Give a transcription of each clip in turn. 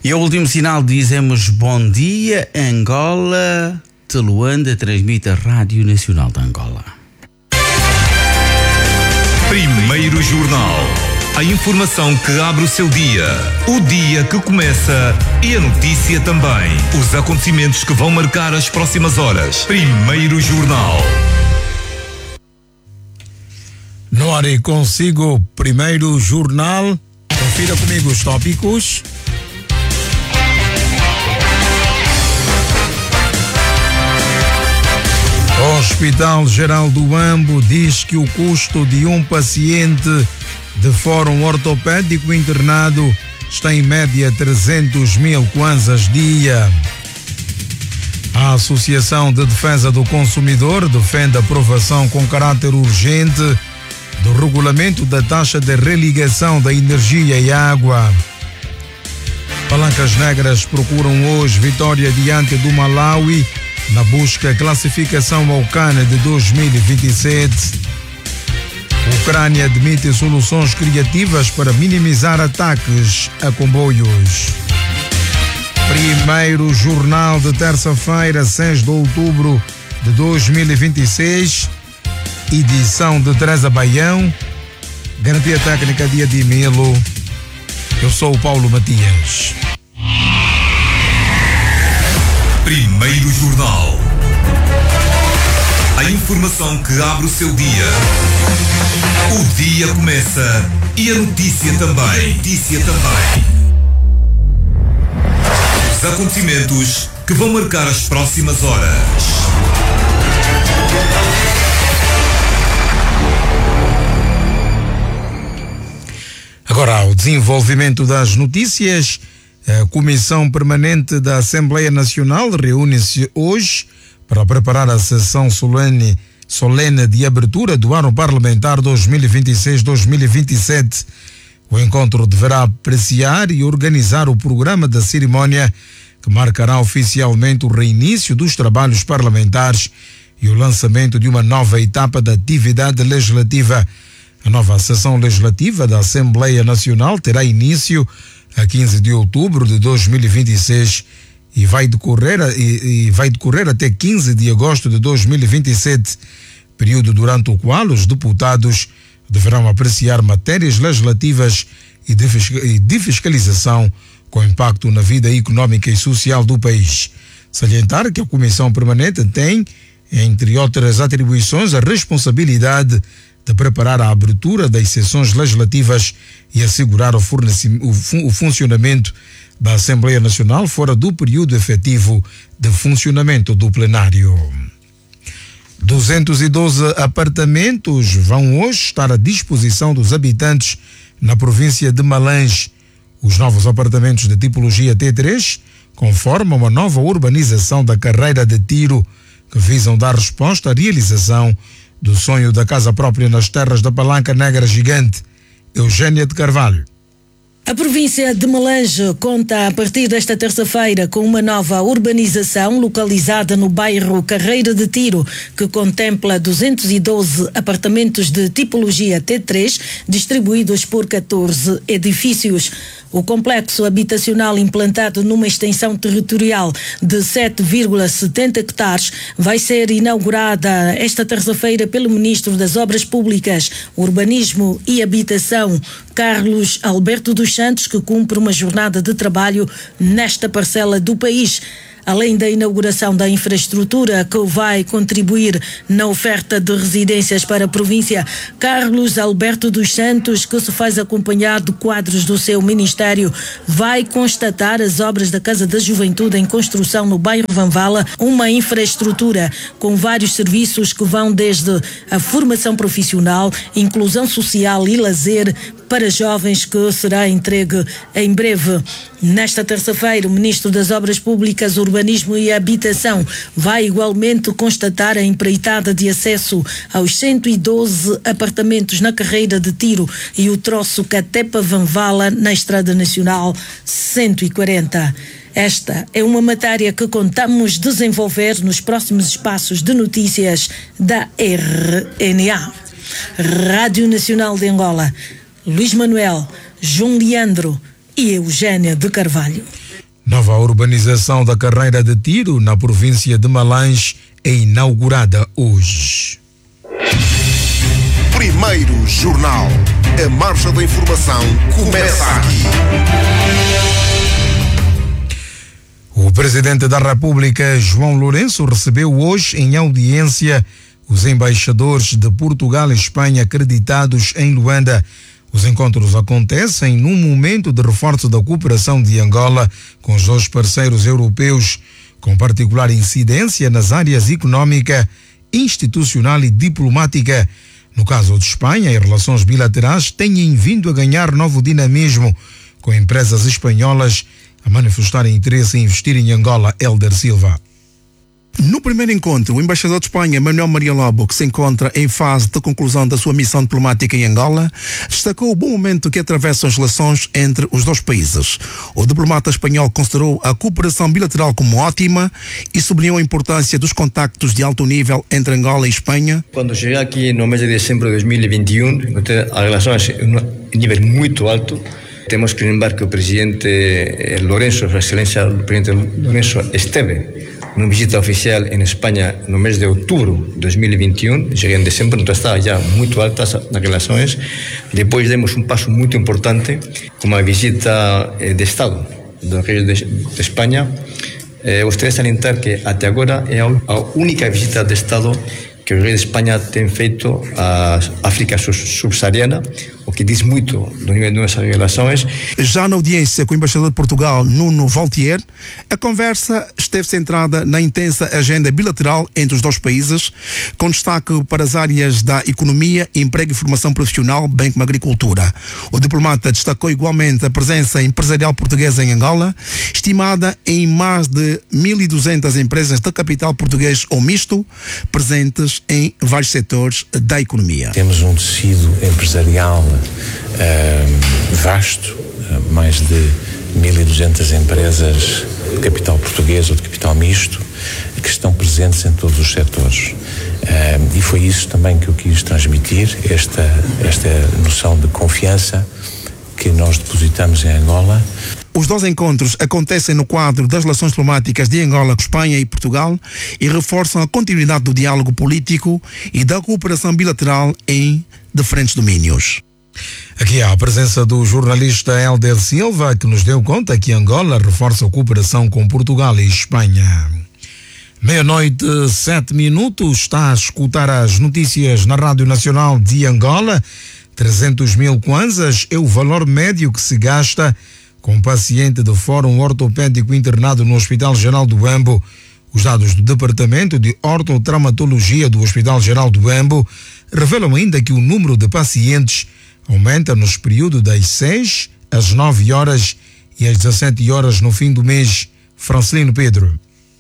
E o último sinal dizemos bom dia, Angola. De Luanda transmite a Rádio Nacional de Angola. Primeiro Jornal. A informação que abre o seu dia. O dia que começa e a notícia também. Os acontecimentos que vão marcar as próximas horas. Primeiro Jornal. No ar e consigo, Primeiro Jornal. Confira comigo os tópicos. O Hospital Geral do Ambo diz que o custo de um paciente de fórum ortopédico internado está em média 300 mil kwanzas dia. A Associação de Defesa do Consumidor defende a aprovação com caráter urgente do regulamento da taxa de religação da energia e água. Palancas Negras procuram hoje vitória diante do Malawi na busca classificação ao CAN de 2027. Ucrânia admite soluções criativas para minimizar ataques a comboios. Primeiro Jornal de terça-feira, 6 de outubro de 2026. Edição de Teresa Baião. Garantia técnica de Adimilo. Eu sou o Paulo Matias. Primeiro Jornal. A informação que abre o seu dia. O dia começa e a notícia também. Os acontecimentos que vão marcar as próximas horas. Agora, ao desenvolvimento das notícias, a Comissão Permanente da Assembleia Nacional reúne-se hoje para preparar a sessão solene de abertura do ano parlamentar 2026-2027. O encontro deverá apreciar e organizar o programa da cerimónia que marcará oficialmente o reinício dos trabalhos parlamentares e o lançamento de uma nova etapa da atividade legislativa. A nova sessão legislativa da Assembleia Nacional terá início a 15 de outubro de 2026 e vai decorrer até 15 de agosto de 2027, período durante o qual os deputados deverão apreciar matérias legislativas e de fiscalização com impacto na vida econômica e social do país. Salientar que a Comissão Permanente tem, entre outras atribuições, a responsabilidade de preparar a abertura das sessões legislativas e assegurar o funcionamento da Assembleia Nacional fora do período efetivo de funcionamento do plenário. 212 apartamentos vão hoje estar à disposição dos habitantes na província de Malange. Os novos apartamentos de tipologia T3 conformam uma nova urbanização da Carreira de Tiro, que visam dar resposta à realização do sonho da casa própria nas terras da Palanca Negra Gigante. Eugênia de Carvalho. A província de Malange conta a partir desta terça-feira com uma nova urbanização localizada no bairro Carreira de Tiro, que contempla 212 apartamentos de tipologia T3 distribuídos por 14 edifícios. O complexo habitacional implantado numa extensão territorial de 7,70 hectares vai ser inaugurada esta terça-feira pelo Ministro das Obras Públicas, Urbanismo e Habitação, Carlos Alberto dos Santos, que cumpre uma jornada de trabalho nesta parcela do país. Além da inauguração da infraestrutura que vai contribuir na oferta de residências para a província, Carlos Alberto dos Santos, que se faz acompanhar de quadros do seu ministério, vai constatar as obras da Casa da Juventude em construção no bairro Vanvala, uma infraestrutura com vários serviços que vão desde a formação profissional, inclusão social e lazer para jovens, que será entregue em breve. Nesta terça-feira, o Ministro das Obras Públicas, Urbanismo e Habitação vai igualmente constatar a empreitada de acesso aos 112 apartamentos na Carreira de Tiro e o troço Catepa-Vanvala na Estrada Nacional 140. Esta é uma matéria que contamos desenvolver nos próximos espaços de notícias da RNA. Rádio Nacional de Angola. Luís Manuel, João Leandro e Eugênia de Carvalho. Nova urbanização da Carreira de Tiro, na província de Malange, é inaugurada hoje. Primeiro Jornal. A marcha da informação começa aqui. O presidente da República, João Lourenço, recebeu hoje em audiência os embaixadores de Portugal e Espanha acreditados em Luanda. Os encontros acontecem num momento de reforço da cooperação de Angola com os dois parceiros europeus, com particular incidência nas áreas econômica, institucional e diplomática. No caso de Espanha, as relações bilaterais têm vindo a ganhar novo dinamismo, com empresas espanholas a manifestarem interesse em investir em Angola. Hélder Silva. No primeiro encontro, o embaixador de Espanha, Manuel Maria Lobo, que se encontra em fase de conclusão da sua missão diplomática em Angola, destacou o bom momento que atravessa as relações entre os dois países. O diplomata espanhol considerou a cooperação bilateral como ótima e sublinhou a importância dos contactos de alto nível entre Angola e Espanha. Quando cheguei aqui no mês de dezembro de 2021, as relações em um nível muito alto. Temos que lembrar que o presidente Lourenço, a excelência do presidente Lourenço, esteve numa visita oficial em Espanha no mês de outubro de 2021, cheguei em dezembro, então está já muito altas as relações. Depois demos um passo muito importante com uma visita de Estado do rei de Espanha. Gostaria de salientar que até agora é a única visita de Estado que o rei de Espanha tem feito à África subsaariana, o que diz muito do nível de nossas relações. Já na audiência com o embaixador de Portugal, Nuno Valtier, a conversa esteve centrada na intensa agenda bilateral entre os dois países, com destaque para as áreas da economia, emprego e formação profissional, bem como agricultura. O diplomata destacou igualmente a presença empresarial portuguesa em Angola, estimada em mais de 1.200 empresas de capital português ou misto, presentes em vários setores da economia. Temos um tecido empresarial vasto, mais de 1.200 empresas de capital português ou de capital misto que estão presentes em todos os setores. E foi isso também que eu quis transmitir, esta noção de confiança que nós depositamos em Angola. Os dois encontros acontecem no quadro das relações diplomáticas de Angola, Espanha e Portugal e reforçam a continuidade do diálogo político e da cooperação bilateral em diferentes domínios. Aqui há a presença do jornalista Hélder Silva, que nos deu conta que Angola reforça a cooperação com Portugal e Espanha. 00:07, está a escutar as notícias na Rádio Nacional de Angola. 300.000 kwanzas é o valor médio que se gasta com um paciente do Fórum Ortopédico internado no Hospital Geral do Huambo. Os dados do Departamento de Ortotraumatologia do Hospital Geral do Huambo revelam ainda que o número de pacientes aumenta nos períodos das 6 às 9 horas e às 17 horas no fim do mês. Francelino Pedro.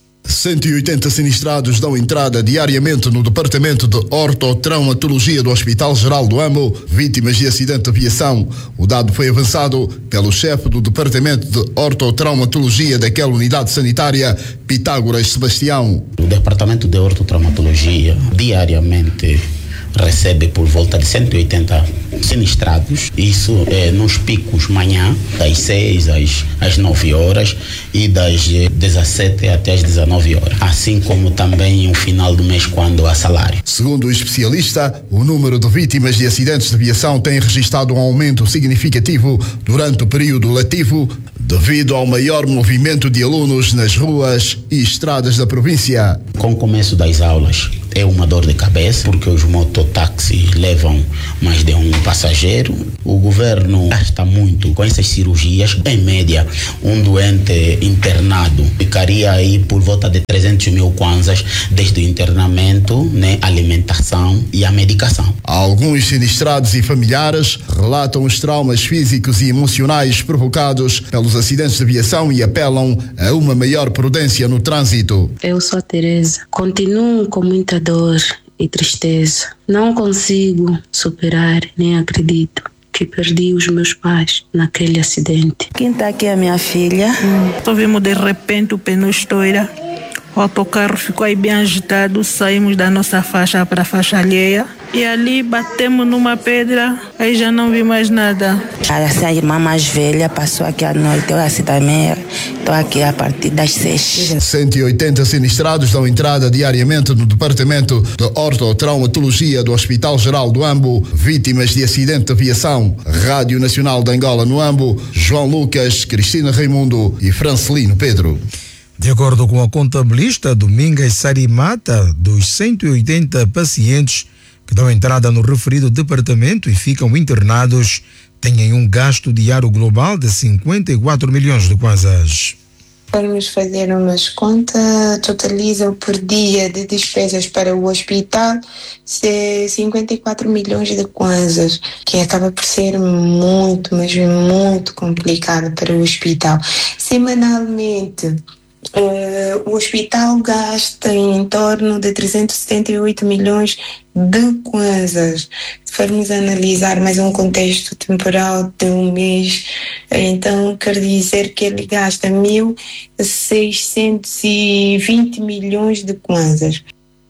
180 sinistrados dão entrada diariamente no Departamento de Ortotraumatologia do Hospital Geral do Huambo, vítimas de acidente de aviação. O dado foi avançado pelo chefe do Departamento de Ortotraumatologia daquela unidade sanitária, Pitágoras Sebastião. O Departamento de Ortotraumatologia diariamente recebe por volta de 180 sinistrados, isso é nos picos manhã, das 6 às 9 horas e das 17 até as 19 horas, assim como também no final do mês quando há salário. Segundo o especialista, o número de vítimas de acidentes de aviação tem registrado um aumento significativo durante o período letivo, devido ao maior movimento de alunos nas ruas e estradas da província. Com o começo das aulas, é uma dor de cabeça, porque os mototáxis levam mais de um passageiro. O governo gasta muito com essas cirurgias. Em média, um doente internado ficaria aí por volta de 300.000 kwanzas, desde o internamento, alimentação e a medicação. Alguns sinistrados e familiares relatam os traumas físicos e emocionais provocados pelos acidentes de aviação e apelam a uma maior prudência no trânsito. Eu sou a Teresa. Continuo com muita dor e tristeza. Não consigo superar, nem acredito que perdi os meus pais naquele acidente. Quem está aqui é a minha filha. Só vimos de repente o pneu estoura. O autocarro ficou aí bem agitado. Saímos da nossa faixa para a faixa alheia. e ali batemos numa pedra, aí já não vi mais nada. Essa irmã mais velha passou aqui à noite, eu assim também estou aqui a partir das 6. 180 sinistrados dão entrada diariamente no Departamento de Ortotraumatologia do Hospital Geral do Ambo, vítimas de acidente de aviação. Rádio Nacional de Angola no Ambo, João Lucas, Cristina Raimundo e Francelino Pedro. De acordo com a contabilista Domingas Sarimata, dos 180 pacientes que dão entrada no referido departamento e ficam internados, têm um gasto diário global de 54 milhões de kwanzas. Vamos fazer umas contas, totalizam por dia de despesas para o hospital 54 milhões de kwanzas, que acaba por ser muito, mas muito complicado para o hospital. Semanalmente, o hospital gasta em torno de 378 milhões de kwanzas. Se formos analisar mais um contexto temporal de um mês, então quer dizer que ele gasta 1.620 milhões de kwanzas.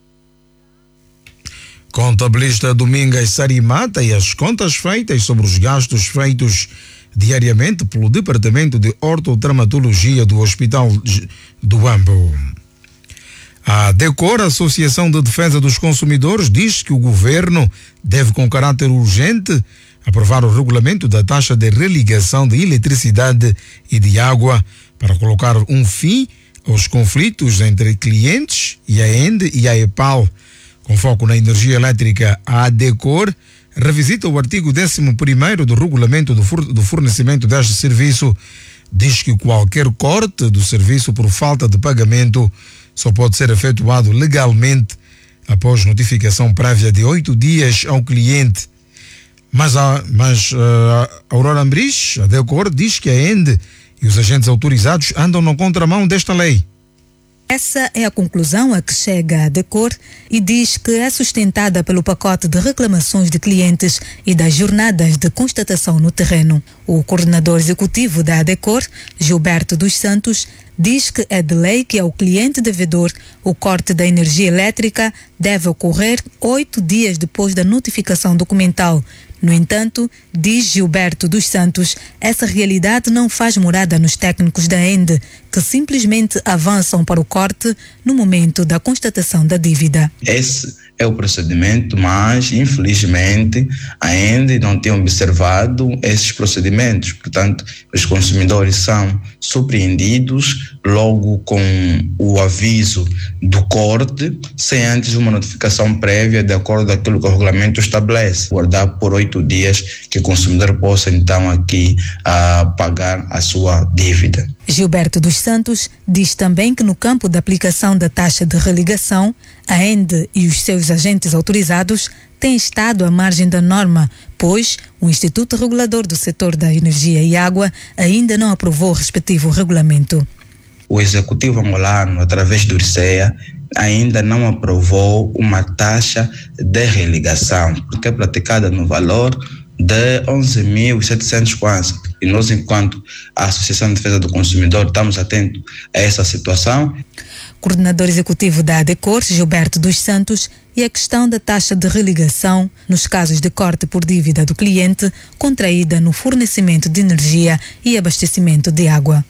Contabilista Domingas Sarimata, e as contas feitas sobre os gastos feitos diariamente pelo Departamento de Ortotraumatologia do Hospital do Ambo. A DECOR, Associação de Defesa dos Consumidores, diz que o governo deve, com caráter urgente, aprovar o regulamento da taxa de religação de eletricidade e de água para colocar um fim aos conflitos entre clientes e a ENDE e a EPAL. Com foco na energia elétrica, a DECOR revisita o artigo 11º do regulamento do fornecimento deste serviço. Diz que qualquer corte do serviço por falta de pagamento só pode ser efetuado legalmente após notificação prévia de 8 dias ao cliente. Mas a Aurora Ambrich, a DECOR, diz que a ENDE e os agentes autorizados andam na contramão desta lei. Essa é a conclusão a que chega a DECOR e diz que é sustentada pelo pacote de reclamações de clientes e das jornadas de constatação no terreno. O coordenador executivo da DECOR, Gilberto dos Santos, diz que é de lei que ao cliente devedor o corte da energia elétrica deve ocorrer 8 dias depois da notificação documental. No entanto, diz Gilberto dos Santos, essa realidade não faz morada nos técnicos da ENDE, que simplesmente avançam para o corte no momento da constatação da dívida. Esse é o procedimento, mas infelizmente a ENDE não tem observado esses procedimentos. Portanto, os consumidores são surpreendidos logo com o aviso do corte, sem antes uma notificação prévia de acordo com aquilo que o regulamento estabelece. Guardar por 8 dias que o consumidor possa então aqui pagar a sua dívida. Gilberto dos Santos diz também que no campo da aplicação da taxa de religação, a ENDE e os seus agentes autorizados têm estado à margem da norma, pois o Instituto Regulador do Setor da Energia e Água ainda não aprovou o respectivo regulamento. O Executivo angolano, através do IRCEA, ainda não aprovou uma taxa de religação, porque é praticada no valor de 11.700 kwanza. E nós, enquanto a Associação de Defesa do Consumidor, estamos atentos a essa situação. Coordenador executivo da DECOR, Gilberto dos Santos, e a questão da taxa de religação nos casos de corte por dívida do cliente contraída no fornecimento de energia e abastecimento de água.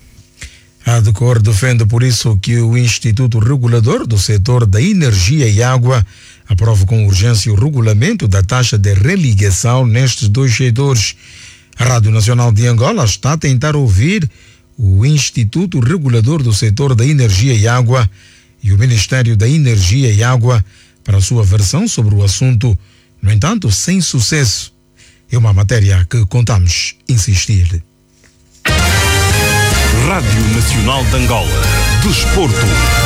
A DECOR defende por isso que o Instituto Regulador do Setor da Energia e Água aprove com urgência o regulamento da taxa de religação nestes dois setores. A Rádio Nacional de Angola está a tentar ouvir o Instituto Regulador do Setor da Energia e Água e o Ministério da Energia e Água para a sua versão sobre o assunto, no entanto, sem sucesso. É uma matéria que contamos insistir. Rádio Nacional de Angola. Desporto.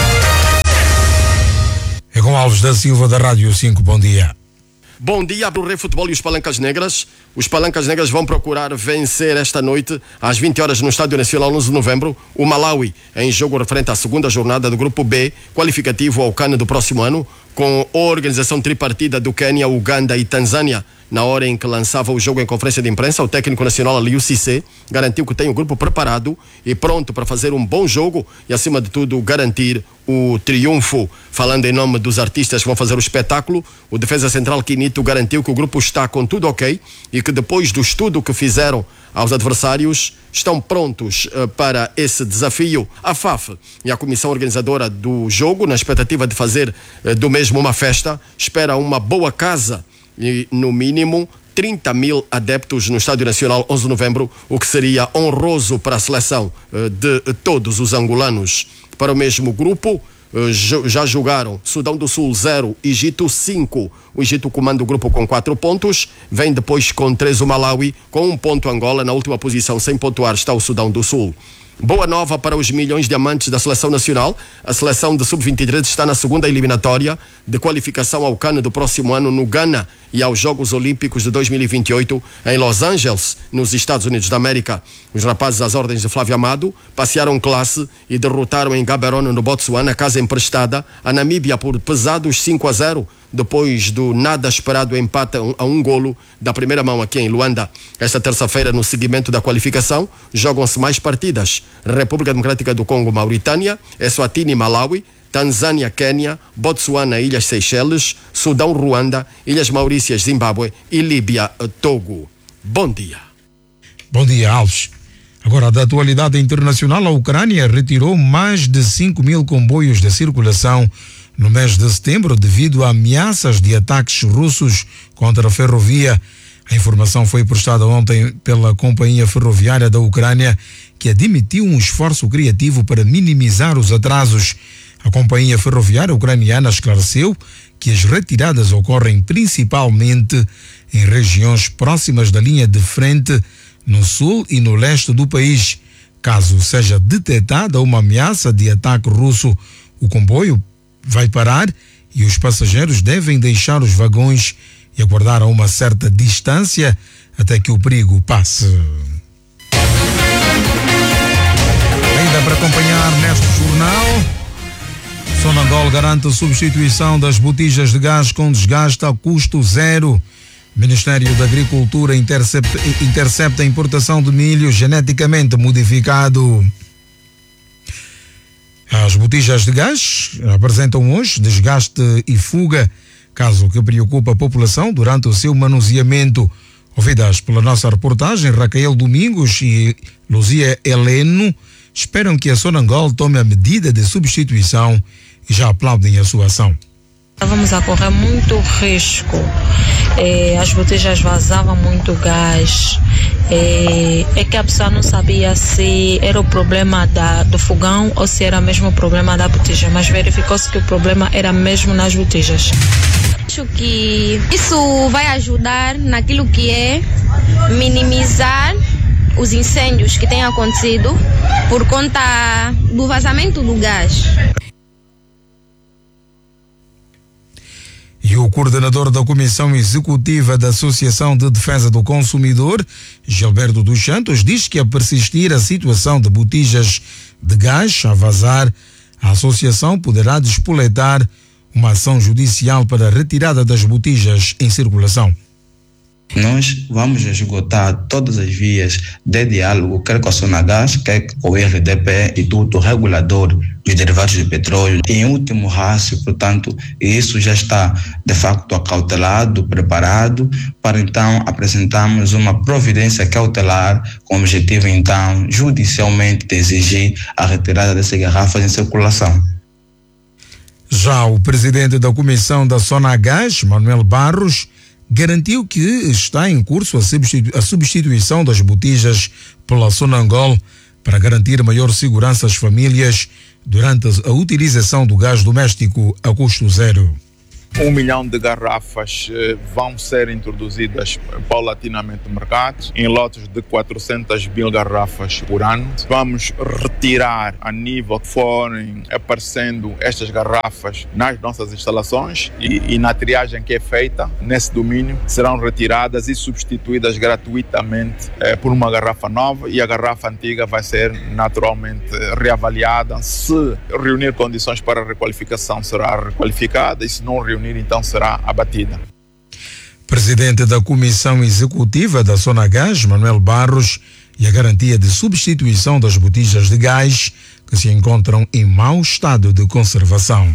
É com Alves da Silva da Rádio 5. Bom dia. Bom dia para o Rei Futebol e os Palancas Negras. Os Palancas Negras vão procurar vencer esta noite, às 20 horas no Estádio Nacional 11 de novembro, o Malawi, em jogo referente à segunda jornada do Grupo B, qualificativo ao CAN do próximo ano, com a organização tripartida do Quênia, Uganda e Tanzânia. Na hora em que lançava o jogo em conferência de imprensa, o técnico nacional Aliou Cissé garantiu que tem o grupo preparado e pronto para fazer um bom jogo e, acima de tudo, garantir o triunfo. Falando em nome dos artistas que vão fazer o espetáculo, o defesa central Quinito garantiu que o grupo está com tudo ok e que depois do estudo que fizeram aos adversários, estão prontos para esse desafio. A FAF e a comissão organizadora do jogo, na expectativa de fazer do mesmo uma festa, espera uma boa casa e, no mínimo, 30 mil adeptos no Estádio Nacional 11 de novembro, o que seria honroso para a seleção de todos os angolanos. Para o mesmo grupo, já jogaram Sudão do Sul 0, Egito 5. O Egito comanda o grupo com 4 pontos, vem depois com 3 o Malawi, com 1 ponto Angola. Na última posição, sem pontuar, está o Sudão do Sul. Boa nova para os milhões de amantes da seleção nacional. A seleção de sub-23 está na segunda eliminatória de qualificação ao CAN do próximo ano no Ghana e aos Jogos Olímpicos de 2028 em Los Angeles, nos Estados Unidos da América. Os rapazes às ordens de Flávio Amado passearam classe e derrotaram em Gaborone, no Botsuana, casa emprestada, a Namíbia por pesados 5-0, depois do nada esperado empate a 1 golo da primeira mão aqui em Luanda. Esta terça-feira, no seguimento da qualificação, jogam-se mais partidas: República Democrática do Congo, Mauritânia, Eswatini, Malawi, Tanzânia, Quênia, Botsuana, Ilhas Seychelles, Sudão, Ruanda, Ilhas Maurícias, Zimbábue e Líbia, Togo. Bom dia. Bom dia, Alves. Agora, da atualidade internacional, a Ucrânia retirou mais de 5 mil comboios de circulação no mês de setembro devido a ameaças de ataques russos contra a ferrovia. A informação foi prestada ontem pela Companhia Ferroviária da Ucrânia, que admitiu um esforço criativo para minimizar os atrasos. A Companhia Ferroviária Ucraniana esclareceu que as retiradas ocorrem principalmente em regiões próximas da linha de frente, no sul e no leste do país. Caso seja detectada uma ameaça de ataque russo, o comboio vai parar e os passageiros devem deixar os vagões e aguardar a uma certa distância até que o perigo passe. Ainda para acompanhar neste jornal, Sonangol garante a substituição das botijas de gás com desgaste a custo zero. Ministério da Agricultura intercepta a importação de milho geneticamente modificado. As botijas de gás apresentam hoje desgaste e fuga, caso que preocupa a população durante o seu manuseamento. Ouvidas pela nossa reportagem, Raquel Domingos e Luzia Heleno esperam que a Sonangol tome a medida de substituição e já aplaudem a sua ação. Estávamos a correr muito risco. As botijas vazavam muito gás. É que a pessoa não sabia se era o problema do fogão ou se era mesmo o problema da botija, mas verificou-se que o problema era mesmo nas botijas. Acho que isso vai ajudar naquilo que é minimizar os incêndios que têm acontecido por conta do vazamento do gás. E o coordenador da Comissão Executiva da Associação de Defesa do Consumidor, Gilberto dos Santos, diz que a persistir a situação de botijas de gás a vazar, a associação poderá despoletar uma ação judicial para a retirada das botijas em circulação. Nós vamos esgotar todas as vias de diálogo, quer com a Sonagás, quer com o RDP, Instituto Regulador dos Derivados de Petróleo. Em último rácio, portanto, isso já está de facto acautelado, preparado, para então apresentarmos uma providência cautelar com o objetivo então judicialmente de exigir a retirada dessas garrafas em circulação. Já o presidente da comissão da Sonagás, Manuel Barros, garantiu que está em curso a substituição das botijas pela Sonangol para garantir maior segurança às famílias durante a utilização do gás doméstico a custo zero. 1 milhão de garrafas vão ser introduzidas paulatinamente no mercado, em lotes de 400 mil garrafas por ano. Vamos retirar a nível que forem aparecendo estas garrafas nas nossas instalações e na triagem que é feita nesse domínio serão retiradas e substituídas gratuitamente por uma garrafa nova, e a garrafa antiga vai ser naturalmente reavaliada. Se reunir condições para a requalificação, será requalificada, e se não reunir, então será abatida. Presidente da Comissão Executiva da Sonagás, Manuel Barros, e a garantia de substituição das botijas de gás que se encontram em mau estado de conservação.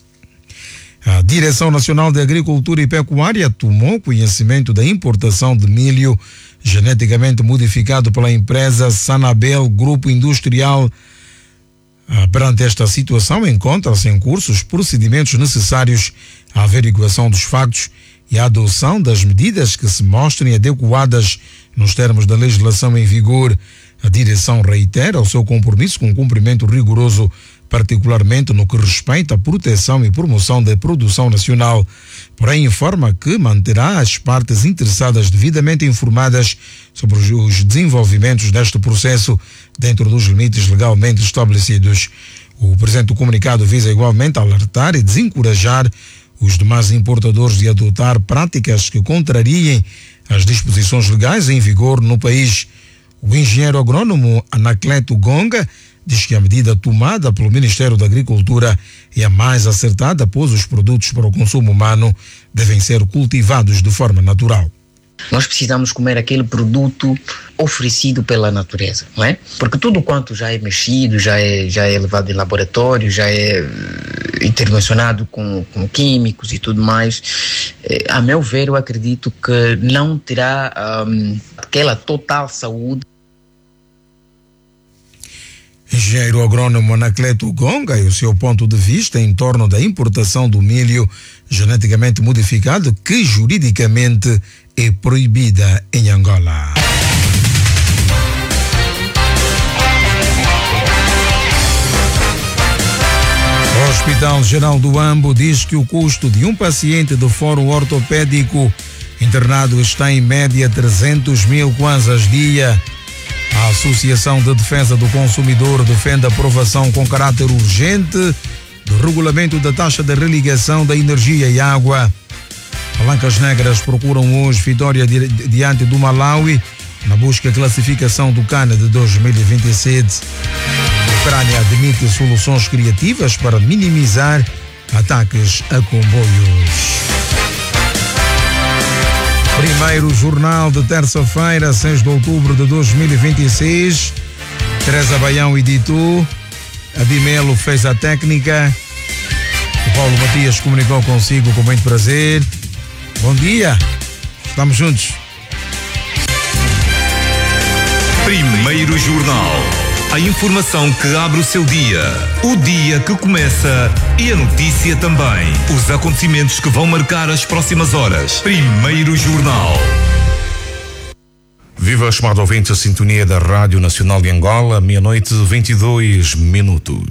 A Direção Nacional de Agricultura e Pecuária tomou conhecimento da importação de milho geneticamente modificado pela empresa Sanabel Grupo Industrial. Perante esta situação, encontram-se em curso os procedimentos necessários à averiguação dos factos e à adoção das medidas que se mostrem adequadas nos termos da legislação em vigor. A direção reitera o seu compromisso com o cumprimento rigoroso, particularmente no que respeita à proteção e promoção da produção nacional. Porém, informa que manterá as partes interessadas devidamente informadas sobre os desenvolvimentos deste processo dentro dos limites legalmente estabelecidos. O presente comunicado visa igualmente alertar e desencorajar os demais importadores de adotar práticas que contrariem as disposições legais em vigor no país. O engenheiro agrônomo Anacleto Gonga diz que a medida tomada pelo Ministério da Agricultura é a mais acertada, pois os produtos para o consumo humano devem ser cultivados de forma natural. Nós precisamos comer aquele produto oferecido pela natureza, não é? Porque tudo quanto já é mexido, já é levado em laboratório, já é intervencionado com químicos e tudo mais, a meu ver, eu acredito que não terá aquela total saúde. Engenheiro agrônomo Anacleto Gonga e o seu ponto de vista em torno da importação do milho geneticamente modificado, que juridicamente é proibida em Angola. O Hospital Geral do Ambo diz que o custo de um paciente do fórum ortopédico internado está em média 300 mil kwanzas dia. A Associação de Defesa do Consumidor defende a aprovação com caráter urgente do regulamento da taxa de religação da energia e água. Palancas Negras procuram hoje vitória diante do Malawi na busca de classificação do CAN de 2027. A Ucrânia admite soluções criativas para minimizar ataques a comboios. Primeiro jornal de terça-feira, 6 de outubro de 2026. Teresa Baião editou, Adimelo fez a técnica, o Paulo Matias comunicou consigo com muito prazer. Bom dia, estamos juntos. Primeiro Jornal. A informação que abre o seu dia. O dia que começa e a notícia também. Os acontecimentos que vão marcar as próximas horas. Primeiro Jornal. Viva, estimado ouvinte, a sintonia da Rádio Nacional de Angola, 00:22.